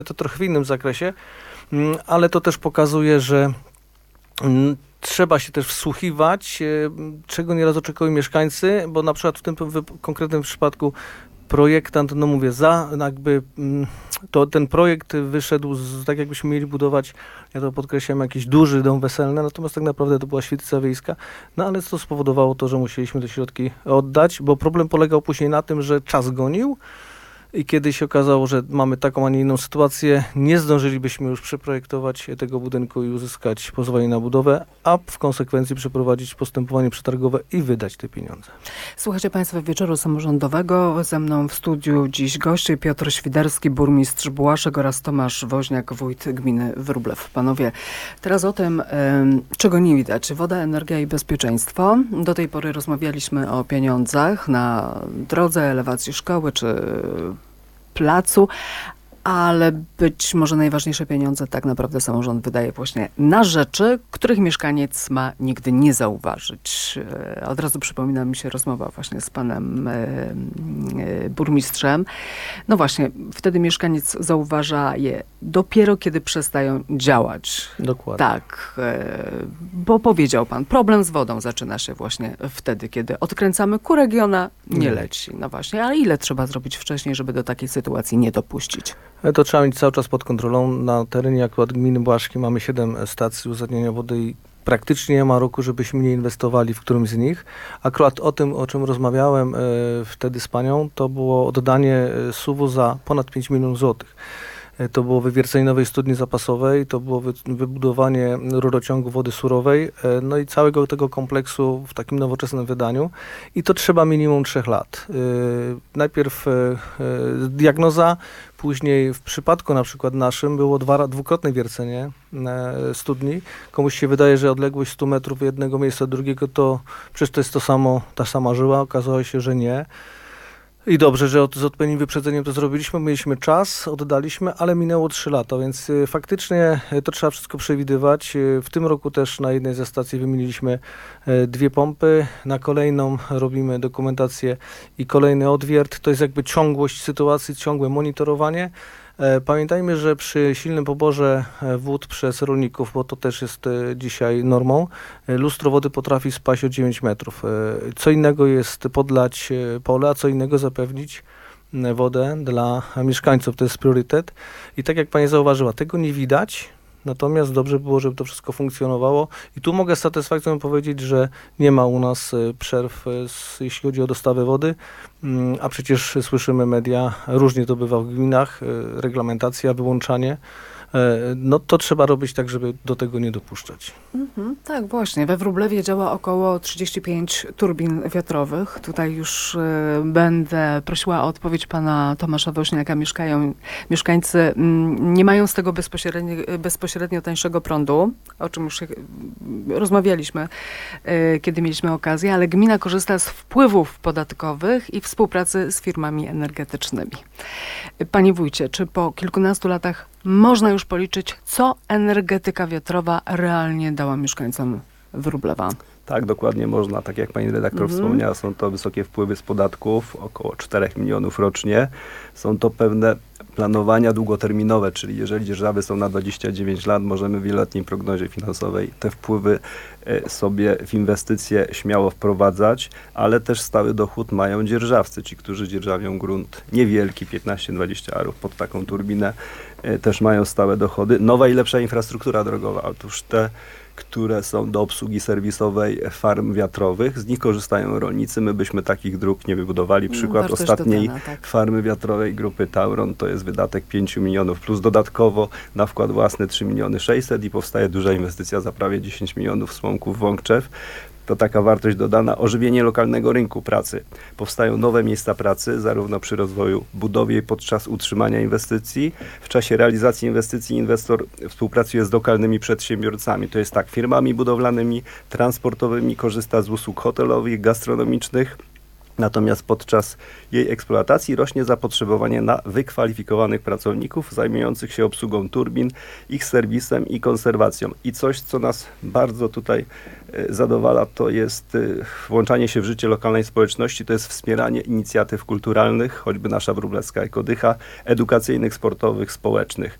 to trochę w innym zakresie, ale to też pokazuje, że trzeba się też wsłuchiwać, czego nieraz oczekują mieszkańcy, bo na przykład w tym konkretnym przypadku projektant, no mówię, jakby to ten projekt wyszedł tak jakbyśmy mieli budować, ja to podkreślam, jakiś duży dom weselny, natomiast tak naprawdę to była świetlica wiejska, no ale to spowodowało to, że musieliśmy te środki oddać, bo problem polegał później na tym, że czas gonił i kiedy się okazało, że mamy taką, a nie inną sytuację, nie zdążylibyśmy już przeprojektować tego budynku i uzyskać pozwolenie na budowę, a w konsekwencji przeprowadzić postępowanie przetargowe i wydać te pieniądze. Słuchajcie Państwo Wieczoru Samorządowego. Ze mną w studiu dziś goście Piotr Świderski, burmistrz Błaszek oraz Tomasz Woźniak, wójt gminy Wróblew. Panowie, teraz o tym, czego nie widać. Woda, energia i bezpieczeństwo. Do tej pory rozmawialiśmy o pieniądzach na drodze, elewacji szkoły czy placu, ale być może najważniejsze pieniądze tak naprawdę samorząd wydaje właśnie na rzeczy, których mieszkaniec ma nigdy nie zauważyć. Od razu przypomina mi się rozmowa właśnie z panem burmistrzem. No właśnie, wtedy mieszkaniec zauważa je dopiero, kiedy przestają działać. Dokładnie. Tak, bo powiedział pan, problem z wodą zaczyna się właśnie wtedy, kiedy odkręcamy kurek i ona nie leci. No właśnie, ale ile trzeba zrobić wcześniej, żeby do takiej sytuacji nie dopuścić? To trzeba mieć cały czas pod kontrolą. Na terenie akurat gminy Błaszki mamy 7 stacji uzadniania wody i praktycznie nie ma roku, żebyśmy nie inwestowali w którymś z nich. Akurat o tym, o czym rozmawiałem wtedy z panią, to było oddanie SUW-u za ponad 5 milionów złotych. To było wywiercenie nowej studni zapasowej, to było wybudowanie rurociągu wody surowej, no i całego tego kompleksu w takim nowoczesnym wydaniu. I to trzeba minimum 3 lat. Najpierw diagnoza, później w przypadku na przykład naszym było dwukrotne wiercenie studni. Komuś się wydaje, że odległość 100 metrów jednego miejsca do drugiego to przecież to jest ta sama żyła. Okazało się, że nie. I dobrze, że z odpowiednim wyprzedzeniem to zrobiliśmy, mieliśmy czas, oddaliśmy, ale minęło 3 lata, więc faktycznie to trzeba wszystko przewidywać. W tym roku też na jednej ze stacji wymieniliśmy 2 pompy, na kolejną robimy dokumentację i kolejny odwiert. To jest jakby ciągłość sytuacji, ciągłe monitorowanie. Pamiętajmy, że przy silnym poborze wód przez rolników, bo to też jest dzisiaj normą, lustro wody potrafi spaść o 9 metrów. Co innego jest podlać pole, a co innego zapewnić wodę dla mieszkańców. To jest priorytet. I tak jak pani zauważyła, tego nie widać. Natomiast dobrze było, żeby to wszystko funkcjonowało i tu mogę z satysfakcją powiedzieć, że nie ma u nas przerw, jeśli chodzi o dostawę wody, a przecież słyszymy media, różnie to bywa w gminach, reglamentacja, wyłączanie. No to trzeba robić tak, żeby do tego nie dopuszczać. Tak, właśnie. We Wróblewie działa około 35 turbin wiatrowych. Tutaj już będę prosiła o odpowiedź pana Tomasza Woźniaka. Mieszkańcy nie mają z tego bezpośrednio tańszego prądu, o czym już rozmawialiśmy, kiedy mieliśmy okazję, ale gmina korzysta z wpływów podatkowych i współpracy z firmami energetycznymi. Panie wójcie, czy po kilkunastu latach można już policzyć, co energetyka wiatrowa realnie dała mieszkańcom Wróblewa? Tak, dokładnie można. Tak jak pani redaktor wspomniała, są to wysokie wpływy z podatków, około 4 milionów rocznie. Są to pewne planowania długoterminowe, czyli jeżeli dzierżawy są na 29 lat, możemy w wieloletniej prognozie finansowej te wpływy sobie w inwestycje śmiało wprowadzać, ale też stały dochód mają dzierżawcy, ci, którzy dzierżawią grunt niewielki, 15-20 arów pod taką turbinę, też mają stałe dochody. Nowa i lepsza infrastruktura drogowa, otóż te, które są do obsługi serwisowej farm wiatrowych. Z nich korzystają rolnicy. My byśmy takich dróg nie wybudowali. Przykład ostatniej farmy wiatrowej grupy Tauron to jest wydatek 5 milionów plus dodatkowo na wkład własny 3 miliony 600 i powstaje duża inwestycja za prawie 10 milionów Słomków Wągrzew. To taka wartość dodana, ożywienie lokalnego rynku pracy. Powstają nowe miejsca pracy, zarówno przy rozwoju, budowie i podczas utrzymania inwestycji. W czasie realizacji inwestycji inwestor współpracuje z lokalnymi przedsiębiorcami. To jest tak, firmami budowlanymi, transportowymi, korzysta z usług hotelowych, gastronomicznych. Natomiast podczas jej eksploatacji rośnie zapotrzebowanie na wykwalifikowanych pracowników zajmujących się obsługą turbin, ich serwisem i konserwacją. I coś, co nas bardzo tutaj zadowala, to jest włączanie się w życie lokalnej społeczności, to jest wspieranie inicjatyw kulturalnych, choćby nasza wróblewska Ekodycha, edukacyjnych, sportowych, społecznych.